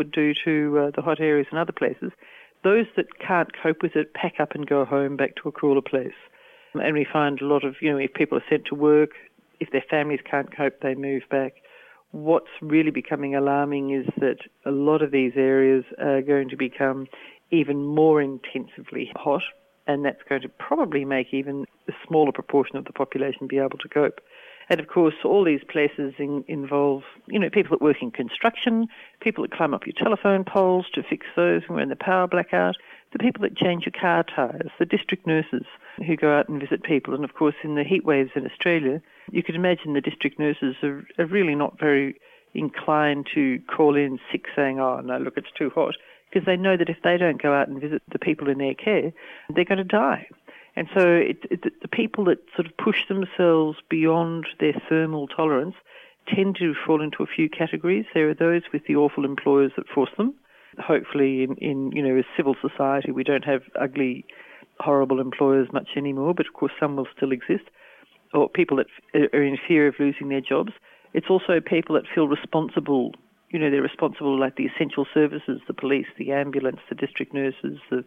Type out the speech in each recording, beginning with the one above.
due to the hot areas in other places. Those that can't cope with it pack up and go home back to a cooler place. And we find a lot of, if people are sent to work, if their families can't cope, they move back. What's really becoming alarming is that a lot of these areas are going to become even more intensively hot, and that's going to probably make even a smaller proportion of the population be able to cope. And of course, all these places involve, people that work in construction, people that climb up your telephone poles to fix those when we're in the power blackout, the people that change your car tyres, the district nurses who go out and visit people. And of course, in the heat waves in Australia, you could imagine the district nurses are really not very inclined to call in sick saying, oh, no, look, it's too hot, because they know that if they don't go out and visit the people in their care, they're going to die. And so the people that sort of push themselves beyond their thermal tolerance tend to fall into a few categories. There are those with the awful employers that force them. Hopefully in a civil society we don't have ugly, horrible employers much anymore, but of course some will still exist. Or people that are in fear of losing their jobs. It's also people that feel responsible. They're responsible, like the essential services, the police, the ambulance, the district nurses, the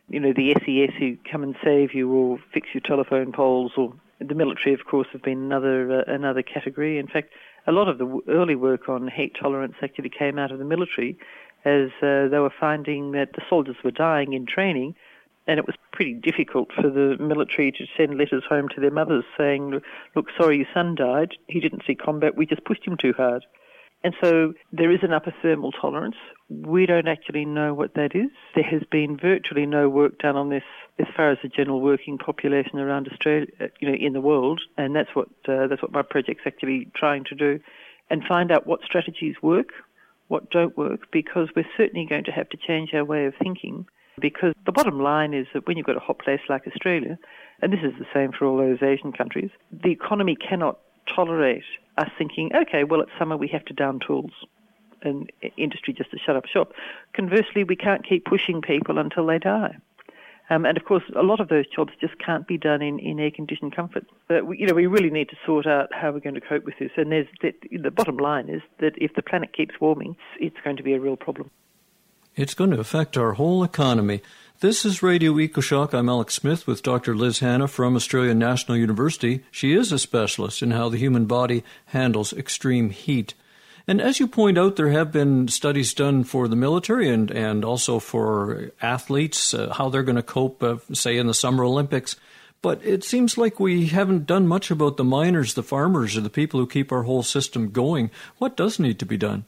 SES who come and save you or fix your telephone poles, or the military, of course, have been another category. In fact, a lot of the early work on heat tolerance actually came out of the military, as they were finding that the soldiers were dying in training, and it was pretty difficult for the military to send letters home to their mothers saying, look, sorry, your son died. He didn't see combat. We just pushed him too hard. And so there is an upper thermal tolerance. We don't actually know what that is. There has been virtually no work done on this as far as the general working population around Australia, in the world, and that's what my project's actually trying to do, and find out what strategies work, what don't work, because we're certainly going to have to change our way of thinking. Because the bottom line is that when you've got a hot place like Australia, and this is the same for all those Asian countries, the economy cannot tolerate us thinking, okay, well, it's summer, we have to down tools, and industry just to shut up shop. Conversely, we can't keep pushing people until they die. And of course, a lot of those jobs just can't be done in air-conditioned comfort. But we really need to sort out how we're going to cope with this. And the bottom line is that if the planet keeps warming, it's going to be a real problem. It's going to affect our whole economy. This is Radio EcoShock. I'm Alex Smith with Dr. Liz Hanna from Australian National University. She is a specialist in how the human body handles extreme heat. And as you point out, there have been studies done for the military and also for athletes, how they're going to cope, say, in the Summer Olympics. But it seems like we haven't done much about the miners, the farmers, or the people who keep our whole system going. What does need to be done?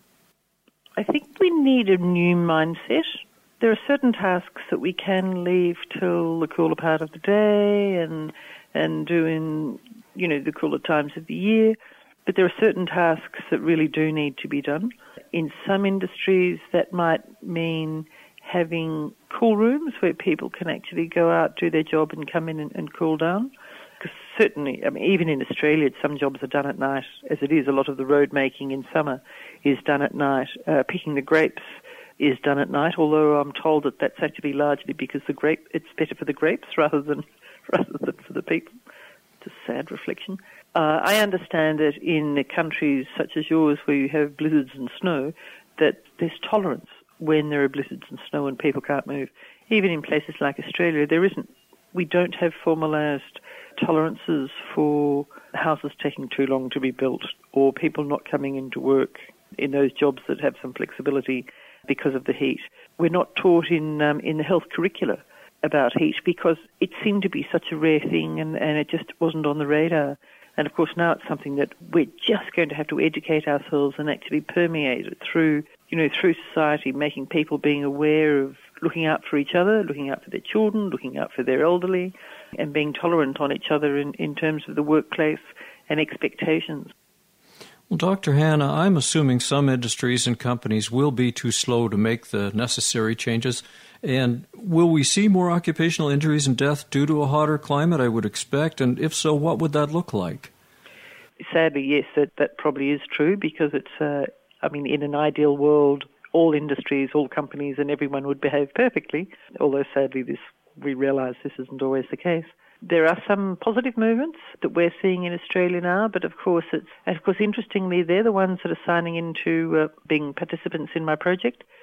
I think we need a new mindset. There are certain tasks that we can leave till the cooler part of the day and do in, the cooler times of the year. But there are certain tasks that really do need to be done. In some industries, that might mean having cool rooms where people can actually go out, do their job and come in and cool down. Because certainly, even in Australia, some jobs are done at night. As it is, a lot of the road making in summer is done at night. Picking the grapes is done at night, although I'm told that that's actually largely because it's better for the grapes rather than for the people. It's a sad reflection. I understand that in countries such as yours where you have blizzards and snow, that there's tolerance when there are blizzards and snow and people can't move. Even in places like Australia, there isn't. We don't have formalised tolerances for houses taking too long to be built or people not coming into work in those jobs that have some flexibility because of the heat. We're not taught in the health curricula about heat because it seemed to be such a rare thing and it just wasn't on the radar. And of course now it's something that we're just going to have to educate ourselves and actually permeate it through society, making people being aware of looking out for each other, looking out for their children, looking out for their elderly, and being tolerant on each other in terms of the workplace and expectations. Well, Dr. Hanna, I'm assuming some industries and companies will be too slow to make the necessary changes. And will we see more occupational injuries and death due to a hotter climate, I would expect? And if so, what would that look like? Sadly, yes, that probably is true because it's, in an ideal world, all industries, all companies and everyone would behave perfectly, although sadly we realise this isn't always the case. There are some positive movements that we're seeing in Australia now, but of course, interestingly, they're the ones that are signing into being participants in my project.